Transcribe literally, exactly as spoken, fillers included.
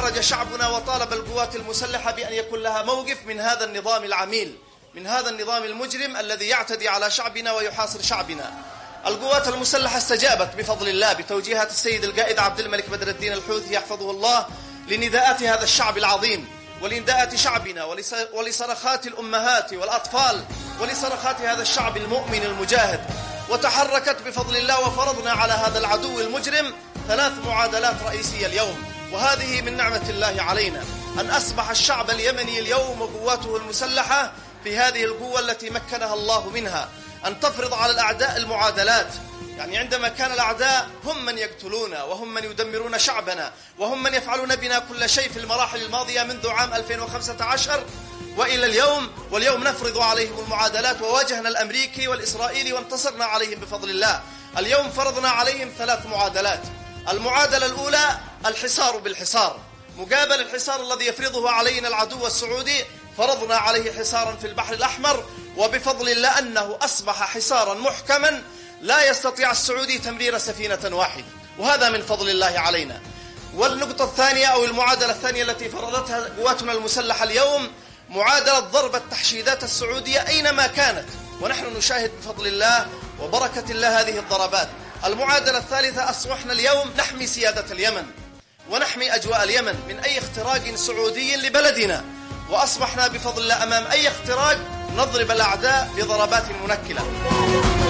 خرج شعبنا وطالب القوات المسلحة بأن يكون لها موقف من هذا النظام العميل، من هذا النظام المجرم الذي يعتدي على شعبنا ويحاصر شعبنا. القوات المسلحة استجابت بفضل الله بتوجيهات السيد القائد عبد الملك بدر الدين الحوثي يحفظه الله لنداءات هذا الشعب العظيم، ولنداءات شعبنا، ولصرخات الأمهات والأطفال، ولصرخات هذا الشعب المؤمن المجاهد. وتحركت بفضل الله وفرضنا على هذا العدو المجرم ثلاث معادلات رئيسية اليوم، وهذه من نعمة الله علينا أن أصبح الشعب اليمني اليوم وقواته المسلحة في هذه القوة التي مكنها الله منها أن تفرض على الأعداء المعادلات. يعني عندما كان الأعداء هم من يقتلونا وهم من يدمرون شعبنا وهم من يفعلون بنا كل شيء في المراحل الماضية منذ عام ألفين وخمسة عشر وإلى اليوم، واليوم نفرض عليهم المعادلات، وواجهنا الأمريكي والإسرائيلي وانتصرنا عليهم بفضل الله. اليوم فرضنا عليهم ثلاث معادلات. المعادلة الأولى الحصار بالحصار، مقابل الحصار الذي يفرضه علينا العدو السعودي فرضنا عليه حصارا في البحر الأحمر، وبفضل الله أنه أصبح حصارا محكما لا يستطيع السعودي تمرير سفينة واحدة، وهذا من فضل الله علينا. والنقطة الثانية أو المعادلة الثانية التي فرضتها قواتنا المسلحة اليوم معادلة ضرب التحشيدات السعودية أينما كانت، ونحن نشاهد بفضل الله وبركة الله هذه الضربات. المعادلة الثالثة أصبحنا اليوم نحمي سيادة اليمن ونحمي أجواء اليمن من أي اختراق سعودي لبلدنا، وأصبحنا بفضل الله أمام أي اختراق نضرب الأعداء بضربات منكلة.